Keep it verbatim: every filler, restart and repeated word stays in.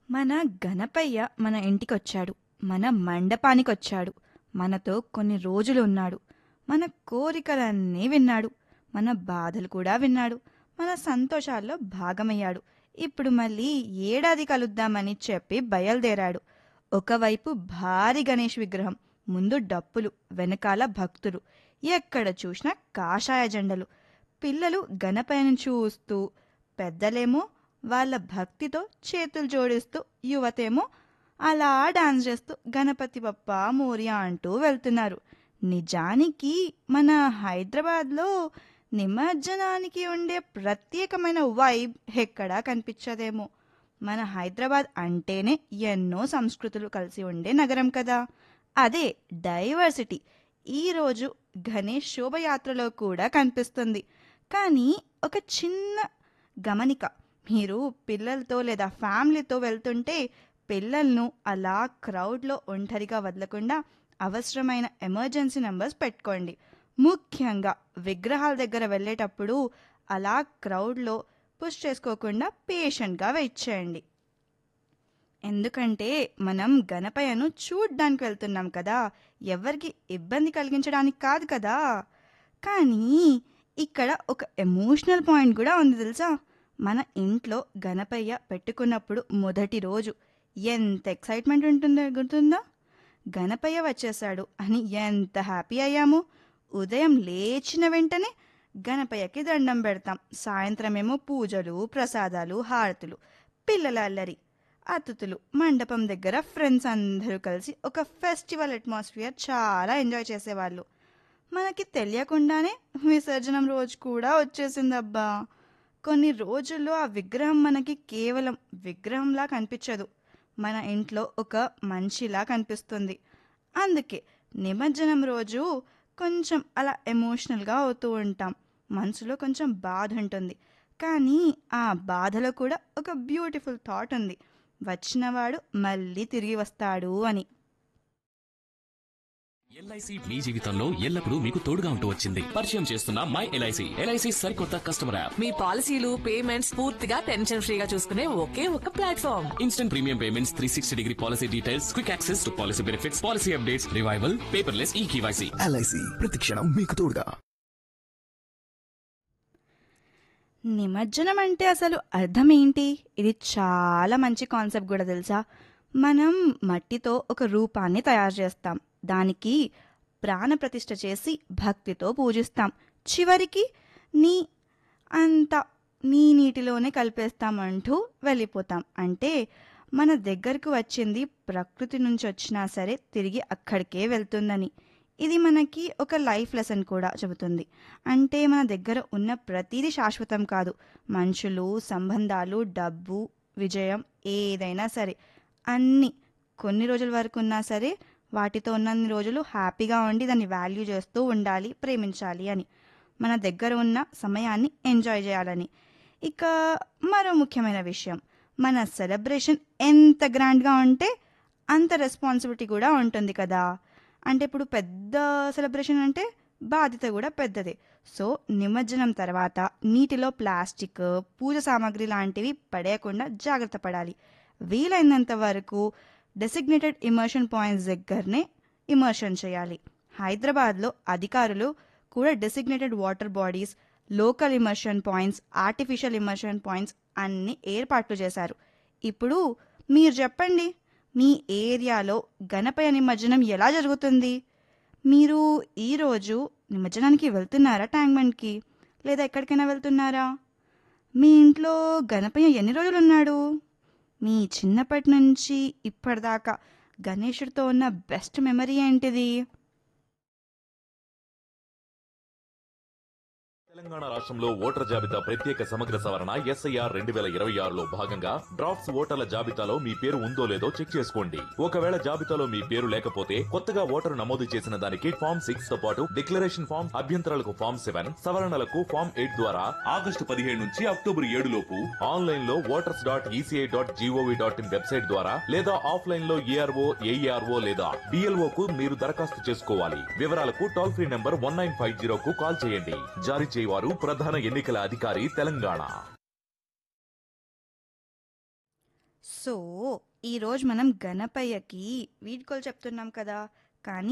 మన గణపయ్య మన ఇంటికొచ్చాడు. మన మండపానికొచ్చాడు. మనతో కొన్ని రోజులు ఉన్నాడు. మన కోరికలన్నీ విన్నాడు. మన బాధలు కూడా విన్నాడు. మన సంతోషాల్లో భాగమయ్యాడు. ఇప్పుడు మళ్ళీ ఏడాది కలుద్దామని చెప్పి బయలుదేరాడు. ఒకవైపు భారీ గణేష్ విగ్రహం, ముందు డప్పులు, వెనకాల భక్తులు, ఎక్కడ చూసినా కాషాయ జెండలు. పిల్లలు గణపయ్యను చూస్తూ, పెద్దలేమో వాళ్ళ భక్తితో చేతులు జోడిస్తూ, యువతేమో అలా డాన్స్ చేస్తూ గణపతి బప్ప మోరియా అంటూ వెళ్తున్నారు. నిజానికి మన హైదరాబాద్లో నిమజ్జనానికి ఉండే ప్రత్యేకమైన వైబ్ ఎక్కడా కనిపించదేమో. మన హైదరాబాద్ అంటేనే ఎన్నో సంస్కృతులు కలిసి ఉండే నగరం కదా. అదే డైవర్సిటీ ఈరోజు గణేష్ శోభయాత్రలో కూడా కనిపిస్తుంది. కానీ ఒక చిన్న గమనిక, మీరు పిల్లలతో లేదా ఫ్యామిలీతో వెళ్తుంటే పిల్లలను అలా క్రౌడ్లో ఒంటరిగా వదలకుండా అవసరమైన ఎమర్జెన్సీ నెంబర్స్ పెట్టుకోండి. ముఖ్యంగా విగ్రహాల దగ్గర వెళ్ళేటప్పుడు అలా క్రౌడ్లో పుష్ చేసుకోకుండా పేషెంట్గా వెయిట్ చేయండి. ఎందుకంటే మనం గణపయ్యను చూడ్డానికి వెళ్తున్నాం కదా, ఎవరికి ఇబ్బంది కలిగించడానికి కాదు కదా. కానీ ఇక్కడ ఒక ఎమోషనల్ పాయింట్ కూడా ఉంది తెలుసా. మన ఇంట్లో గణపయ్య పెట్టుకున్నప్పుడు మొదటి రోజు ఎంత ఎక్సైట్మెంట్ ఉంటుందో గుర్తుందా. గణపయ్య వచ్చేసాడు అని ఎంత హ్యాపీ అయ్యాము. ఉదయం లేచిన వెంటనే గణపయ్యకి దండం పెడతాం. సాయంత్రమేమో పూజలు, ప్రసాదాలు, హారతులు, పిల్లల అల్లరి, అతిథులు, మండపం దగ్గర ఫ్రెండ్స్ అందరూ కలిసి ఒక ఫెస్టివల్ అట్మాస్ఫియర్ చాలా ఎంజాయ్ చేసేవాళ్ళు. మనకి తెలియకుండానే విసర్జనం రోజు కూడా వచ్చేసిందబ్బా. కొన్ని రోజుల్లో ఆ విగ్రహం మనకి కేవలం విగ్రహంలా కనిపించదు, మన ఇంట్లో ఒక మనిషిలా కనిపిస్తుంది. అందుకే నిమజ్జనం రోజు కొంచెం అలా ఎమోషనల్గా అవుతూ ఉంటాం. మనసులో కొంచెం బాధ ఉంటుంది. కానీ ఆ బాధలో కూడా ఒక బ్యూటిఫుల్ థాట్ ఉంది, వచ్చినవాడు మళ్ళీ తిరిగి వస్తాడు అని. ఎల్ఐసి మీ జీవితంలో ఎల్లప్పుడూ మీకు తోడుగా ఉంటూ వచ్చింది. పరిచయం చేస్తున్న మై ఎల్ఐసి. ఎల్ఐసి సరికొత్త కస్టమర్ యాప్. మీ పాలసీలు పేమెంట్స్ పూర్తిగా టెన్షన్ ఫ్రీగా చూసుకునే ఒకే ఒక platform. Instant premium payments, three sixty degree policy details, quick access to policy benefits, policy updates, revival, paperless ఈ కేవైసీ. ఎల్ఐసి ప్రతిక్షణం మీకు తోడుగా. నిమజ్జనం అంటే అసలు అర్థం ఏంటి? ఇది చాలా మంచి కాన్సెప్ట్ కూడా తెలుసా. మనం మట్టితో ఒక రూపాన్ని తయారు చేస్తాం, దానికి ప్రాణప్రతిష్ఠ చేసి భక్తితో పూజిస్తాం. చివరికి నీ అంతా నీ నీటిలోనే కలిపేస్తామంటూ వెళ్ళిపోతాం. అంటే మన దగ్గరకు వచ్చింది ప్రకృతి నుంచి వచ్చినా సరే తిరిగి అక్కడికే వెళ్తుందని. ఇది మనకి ఒక లైఫ్ లెసన్ కూడా చెబుతుంది. అంటే మన దగ్గర ఉన్న ప్రతిదీ శాశ్వతం కాదు. మనుషులు, సంబంధాలు, డబ్బు, విజయం, ఏదైనా సరే అన్నీ కొన్ని రోజుల వరకు ఉన్నా సరే వాటితో ఉన్నన్ని రోజులు హ్యాపీగా ఉండి దాన్ని వాల్యూ చేస్తూ ఉండాలి, ప్రేమించాలి అని. మన దగ్గర ఉన్న సమయాన్ని ఎంజాయ్ చేయాలని. ఇక మరో ముఖ్యమైన విషయం, మన సెలబ్రేషన్ ఎంత గ్రాండ్గా ఉంటే అంత రెస్పాన్సిబిలిటీ కూడా ఉంటుంది కదా. అంటే ఇప్పుడు పెద్ద సెలబ్రేషన్ అంటే బాధ్యత కూడా పెద్దదే. సో నిమజ్జనం తర్వాత నీటిలో ప్లాస్టిక్, పూజ సామాగ్రి లాంటివి పడేయకుండా జాగ్రత్త పడాలి. వీలైనంత వరకు డెసిగ్నేటెడ్ ఇమర్షన్ పాయింట్స్ దగ్గరనే ఇమర్షన్ చేయాలి. హైదరాబాద్లో అధికారులు కూడా designated water bodies, local immersion points, artificial immersion points అన్ని ఏర్పాట్లు చేశారు. ఇప్పుడు మీరు చెప్పండి, మీ ఏరియాలో గణపయ్య నిమజ్జనం ఎలా జరుగుతుంది? మీరు ఈరోజు నిమజ్జనానికి వెళ్తున్నారా ట్యాంక్ బండ్కి, లేదా ఎక్కడికైనా వెళ్తున్నారా? మీ ఇంట్లో గణపయ్య ఎన్ని రోజులు ఉన్నాడు? మీ చిన్నప్పటి నుంచి ఇప్పటిదాకా గణేశుడితో ఉన్న బెస్ట్ మెమరీ ఏంటిది? తెలంగాణ రాష్ట్రంలో ఓటర్ జాబితా ప్రత్యేక సమగ్ర సవరణ ఎస్ఐఆర్ రెండు వేల ఇరవై ఆరులో భాగంగా డ్రాఫ్ట్స్ ఓటర్ల జాబితాలో మీ పేరు ఉందో లేదో చెక్ చేసుకోండి. ఒకవేళ జాబితాలో మీ పేరు లేకపోతే కొత్తగా ఓటరు నమోదు చేసిన దానికి ఫామ్ సిక్స్ తో పాటు డిక్లరేషన్ ఫామ్, అభ్యంతరాలకు ఫామ్ సెవెన్, సవరణలకు ఫామ్ ఎయిట్ ద్వారా ఆగస్టు పదిహేడు నుంచి అక్టోబర్ ఏడు లోపు ఆన్లైన్ లో voters dot ECI dot GOV dot in website ద్వారా లేదా ఆఫ్లైన్ లో ఏఆర్ఓ, ఏఈఆర్ఓ లేదా బిఎల్ఓ కు మీరు దరఖాస్తు చేసుకోవాలి. వివరాలకు toll free number one nine five zero కు కాల్ చేయండి. జారీ వారు ప్రధాన ఎన్నికల అధికారి తెలంగాణ. సో ఈరోజు మనం గణపయ్యకి వీడ్కోలు చెప్తున్నాం కదా, కానీ